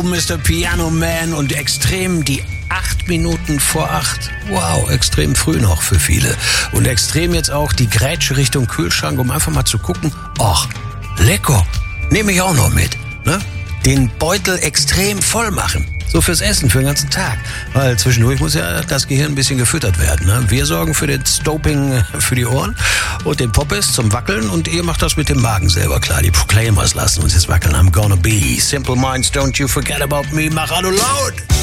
Mr. Piano Man und extrem die 8 Minuten vor 8. Wow, extrem früh noch für viele. Und extrem jetzt auch die Grätsche Richtung Kühlschrank, um einfach mal zu gucken, ach, lecker, nehme ich auch noch mit. Ne? Den Beutel extrem voll machen. So fürs Essen, für den ganzen Tag. Weil zwischendurch muss ja das Gehirn ein bisschen gefüttert werden. Ne? Wir sorgen für den Doping für die Ohren und den Poppes zum Wackeln und ihr macht das mit dem Magen selber klar. Die Proclaimers lassen uns jetzt wackeln. I'm gonna be. Simple Minds, don't you forget about me. Mach Hallo laut!